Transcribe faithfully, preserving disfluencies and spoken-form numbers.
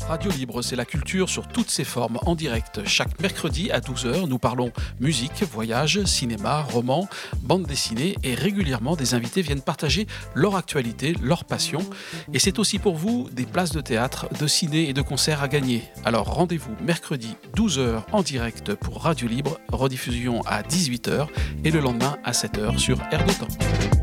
Radio Libre, c'est la culture sur toutes ses formes en direct. Chaque mercredi à douze heures, nous parlons musique, voyage, cinéma, roman, bande dessinée et régulièrement des invités viennent partager leur actualité, leur passion. Et c'est aussi pour vous des places de théâtre, de ciné et de concerts à gagner. Alors rendez-vous mercredi douze heures en direct pour Radio Libre, rediffusion à dix-huit heures et le lendemain à sept heures sur Air de Temps.